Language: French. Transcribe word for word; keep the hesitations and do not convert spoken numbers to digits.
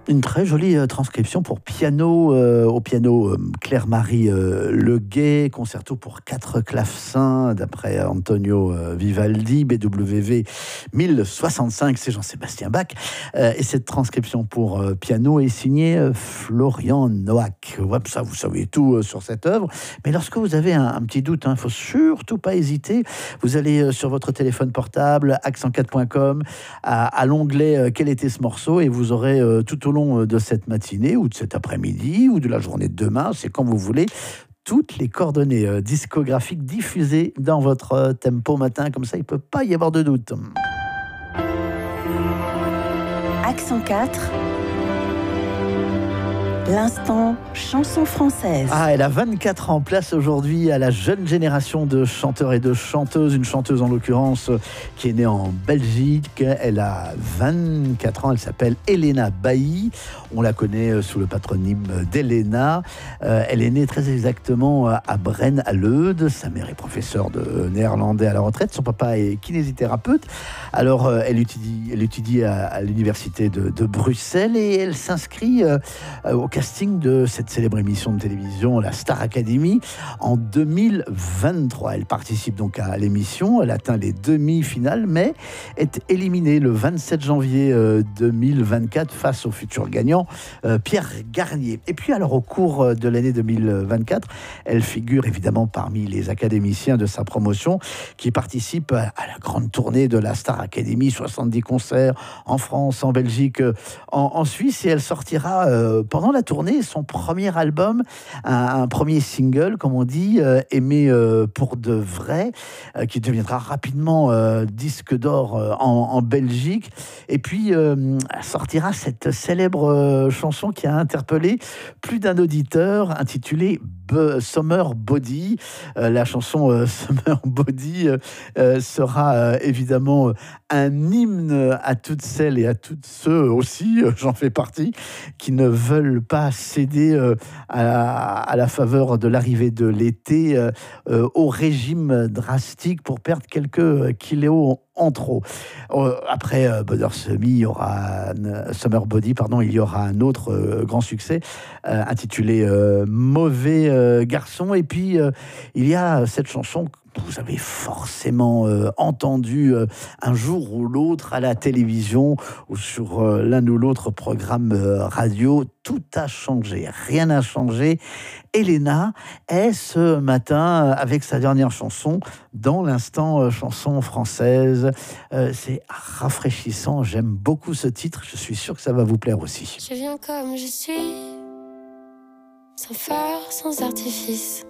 Une très jolie euh, transcription pour piano, euh, au piano euh, Claire-Marie euh, Leguet, concerto pour quatre clavecins d'après Antonio euh, Vivaldi, B W V mille soixante-cinq, c'est Jean-Sébastien Bach. Euh, et cette transcription pour euh, piano est signée euh, Florian Noack. Ouais, ça, vous savez tout euh, sur cette œuvre. Mais lorsque vous avez un, un petit doute, il hein, ne faut surtout pas hésiter. Vous allez euh, sur votre téléphone portable, accent quatre point com, à, à l'onglet euh, Quel était ce morceau, et vous aurez euh, tout au long de cette matinée ou de cet après-midi ou de la journée de demain, c'est quand vous voulez, toutes les coordonnées euh, discographiques diffusées dans votre euh, tempo matin, comme ça il ne peut pas y avoir de doute. Accent quatre, l'instant chanson française. Ah, elle a vingt-quatre ans, place aujourd'hui à la jeune génération de chanteurs et de chanteuses. Une chanteuse en l'occurrence qui est née en Belgique. Elle a vingt-quatre ans, elle s'appelle Elena Bailly. On la connaît sous le patronyme d'Elena. Euh, elle est née très exactement à Braine à Leude. Sa mère est professeure de néerlandais à la retraite. Son papa est kinésithérapeute. Alors euh, elle étudie, elle étudie à, à l'université de, de Bruxelles et elle s'inscrit euh, au casting de cette célèbre émission de télévision, la Star Academy, en deux mille vingt-trois. Elle participe donc à l'émission, elle atteint les demi-finales, mais est éliminée le vingt-sept janvier deux mille vingt-quatre face au futur gagnant, euh, Pierre Garnier. Et puis alors, au cours de l'année deux mille vingt-quatre, elle figure évidemment parmi les académiciens de sa promotion qui participent à la grande tournée de la Star Academy, soixante-dix concerts en France, en Belgique, en, en Suisse, et elle sortira euh, pendant la tournée son premier album, un, un premier single, comme on dit, euh, Aimé euh, pour de vrai, euh, qui deviendra rapidement euh, disque d'or euh, en, en Belgique. Et puis euh, sortira cette célèbre euh, chanson qui a interpellé plus d'un auditeur, intitulée Be- Summer Body. Euh, la chanson euh, Summer Body euh, euh, sera euh, évidemment un hymne à toutes celles et à tous ceux aussi, euh, j'en fais partie, qui ne veulent pas céder euh, à, la, à la faveur de l'arrivée de l'été euh, euh, au régime drastique pour perdre quelques kilos en trop. Euh, après euh, Butter Semi, il y aura un, Summer Body, pardon, il y aura un autre euh, grand succès euh, intitulé euh, Mauvais euh, garçon. Et puis euh, il y a cette chanson que vous avez forcément euh, entendu euh, un jour ou l'autre à la télévision ou sur euh, l'un ou l'autre programme euh, radio. Tout a changé, rien n'a changé. Elena est ce matin avec sa dernière chanson dans l'instant euh, chanson française. Euh, c'est rafraîchissant, j'aime beaucoup ce titre, je suis sûr que ça va vous plaire aussi. Je viens comme je suis, sans phare, sans artifice.